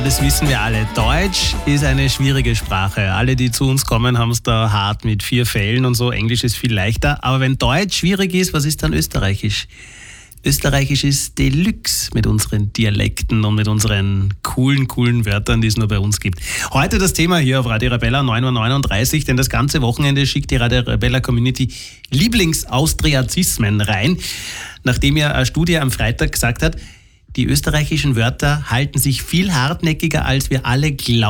das wissen wir alle. Deutsch ist eine schwierige Sprache. Alle, die zu uns kommen, haben es da hart mit 4 Fällen und so. Englisch ist viel leichter. Aber wenn Deutsch schwierig ist, was ist dann Österreichisch? Österreichisch ist Deluxe mit unseren Dialekten und mit unseren coolen Wörtern, die es nur bei uns gibt. Heute das Thema hier auf Radio Arabella 9.39 Uhr, denn das ganze Wochenende schickt die Radio Arabella Community Lieblingsaustriazismen rein, nachdem ja eine Studie am Freitag gesagt hat, die österreichischen Wörter halten sich viel hartnäckiger, als wir alle glauben.